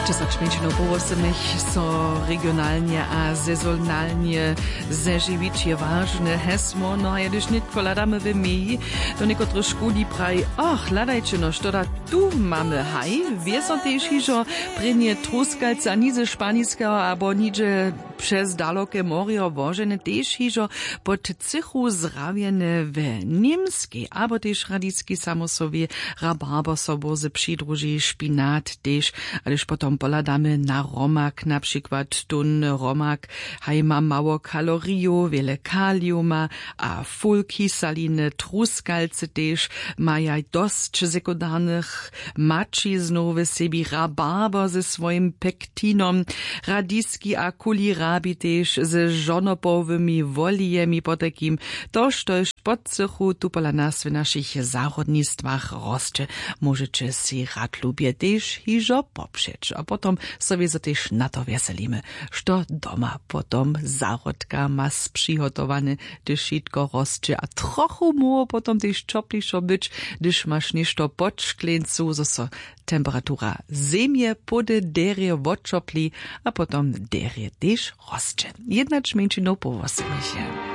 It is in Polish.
Česačmenšino powosemich so regionalnie a sezonalnie zeživić je ważne hesmo, no a jedyž nitko ladamy w mii, to niekotrych szkóli praj, ladajcie no, što da tu mamy haj, wie so też hižo prenie truskalca nize španického abo niže przez dalokie morio wożene też hižo pod cychu zrawiene w niemskiej, abo też radicki samosowie rabarber sobozy przydruži špinat też, ależ potom poladamy na romak, na przykład tun romak, haj ma mało kaloriju, wiele kaliuma, a full kisaline, truskalce też, maja dość sekundarnych mačiznów w sebi, rabarber ze swoim pektinom, radicki a kulirabi też ze żonopowymi wolijemi potakim, toż pod cychu tu pola nas w naszych zarodnictwach roste, możecie si rad lubię też hižo poprzeć, a potom sobie za też na to weselimy, što doma potom zarodka ma przygotowane, gdyż wszystko roste, a trochu mu potom też czoplišo być, gdyż masz ništo pod szklencu, so temperatura zemie pode derie wodczopli, a potom derie też roste. Jedna czmięcino po 8.